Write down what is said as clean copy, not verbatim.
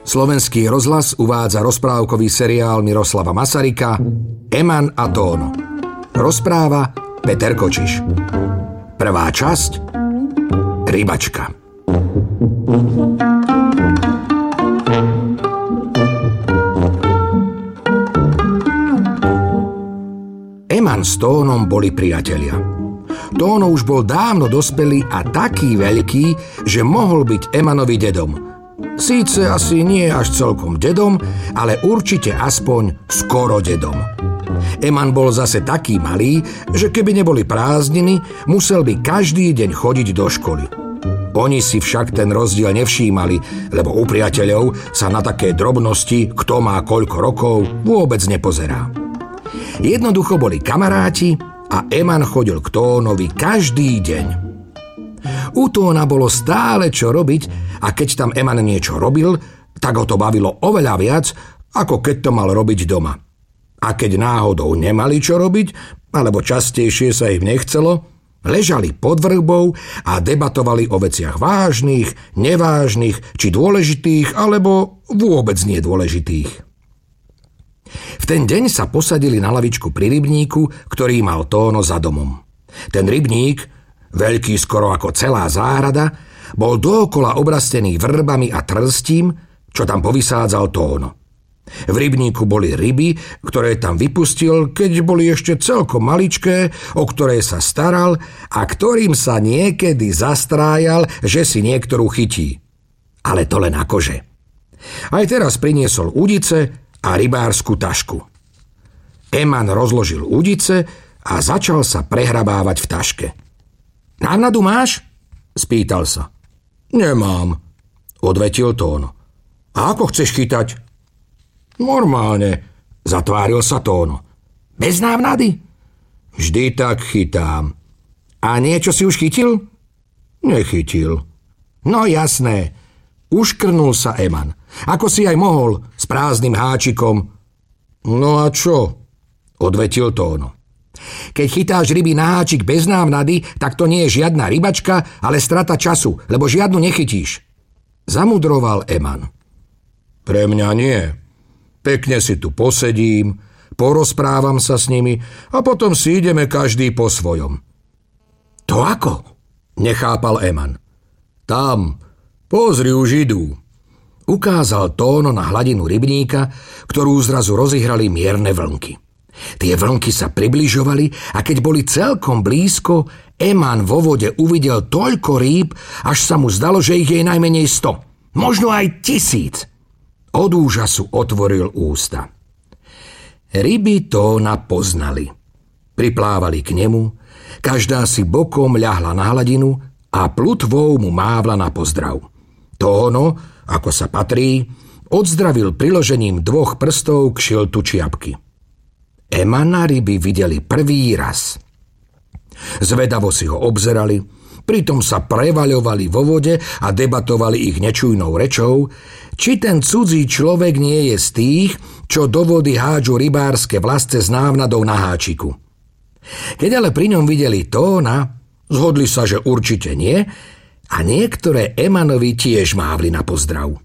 Slovenský rozhlas uvádza rozprávkový seriál Miroslava Masaryka Eman a Tóno. Rozpráva Peter Kočiš. Prvá časť Rybačka. Eman s Tónom boli priatelia. Tóno už bol dávno dospelý a taký veľký, že mohol byť Emanovi dedom. Síce asi nie až celkom dedom, ale určite aspoň skoro dedom. Eman bol zase taký malý, že keby neboli prázdniny, musel by každý deň chodiť do školy. Oni si však ten rozdiel nevšímali, lebo u priateľov sa na také drobnosti, kto má koľko rokov, vôbec nepozerá. Jednoducho boli kamaráti a Eman chodil k Tónovi každý deň. U Tóna bolo stále čo robiť a keď tam Eman niečo robil, tak ho to bavilo oveľa viac, ako keď to mal robiť doma. A keď náhodou nemali čo robiť, alebo častejšie sa im nechcelo, ležali pod vrchbou a debatovali o veciach vážnych, nevážnych, či dôležitých, alebo vôbec nedôležitých. V ten deň sa posadili na lavičku pri rybníku, ktorý mal Tóno za domom. Ten rybník, veľký skoro ako celá záhrada, bol dookola obrastený vrbami a trstím, čo tam povysádzal Tóno. V rybníku boli ryby, ktoré tam vypustil, keď boli ešte celkom maličké, o ktoré sa staral a ktorým sa niekedy zastrájal, že si niektorú chytí. Ale to len akože. Aj teraz priniesol udice a rybársku tašku. Eman rozložil udice a začal sa prehrabávať v taške. Návnadu máš? Spýtal sa. Nemám, odvetil Tóno. A ako chceš chytať? Normálne, zatváril sa Tóno. Bez návnady? Vždy tak chytám. A niečo si už chytil? Nechytil. No jasné, uškrnul sa Eman. Ako si aj mohol, s prázdnym háčikom. No a čo? Odvetil Tóno. Keď chytáš ryby na háčik bez návnady, tak to nie je žiadna rybačka, ale strata času, lebo žiadnu nechytíš. Zamudroval Eman. Pre mňa nie. Pekne si tu posedím, porozprávam sa s nimi a potom si ideme každý po svojom. To ako? Nechápal Eman. Tam, pozri, už idú. Ukázal Tóno na hladinu rybníka, ktorú zrazu rozihrali mierne vlnky. Tie vlnky sa približovali a keď boli celkom blízko, Eman vo vode uvidel toľko rýb, až sa mu zdalo, že ich je najmenej 100, možno aj 1000. Od úžasu otvoril ústa. Ryby Tóna poznali. Priplávali k nemu, každá si bokom ľahla na hladinu a plutvou mu mávla na pozdrav. Tóno, ako sa patrí, odzdravil priložením 2 prstov k šiltu čiapky. Emana ryby videli prvý raz. Zvedavo si ho obzerali, pritom sa prevaľovali vo vode a debatovali ich nečujnou rečou, či ten cudzí človek nie je z tých, čo do vody hádžu rybárske vlasce s návnadou na háčiku. Keď ale pri ňom videli Tóna, zhodli sa, že určite nie, a niektoré Emanovi tiež mávli na pozdrav.